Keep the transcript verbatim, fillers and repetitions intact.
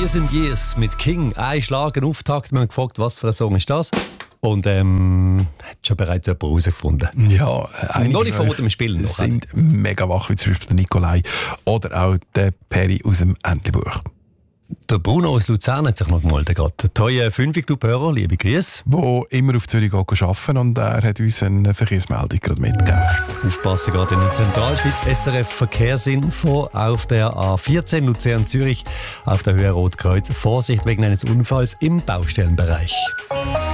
Years and Years mit King. Ein Schlag, ein Auftakt. Wir haben gefragt, was für ein Song ist das? Und ähm, hat schon bereits jemand herausgefunden. Ja, äh, noch nicht verboten im Spielen. Noch, sind mega wach, wie zum Beispiel der Nikolai oder auch der Perry aus dem Entlebuch. Der Bruno aus Luzern hat sich noch gemeldet. Der treue fünf-Club-Hörer, liebe Grüße. Der immer auf Zürich arbeiten und er hat uns eine Verkehrsmeldung gerade mitgegeben. Aufpassen gerade in der Zentralschweiz. S R F Verkehrsinfo auf der A vierzehn Luzern-Zürich auf der Höhe Rotkreuz. Vorsicht wegen eines Unfalls im Baustellenbereich.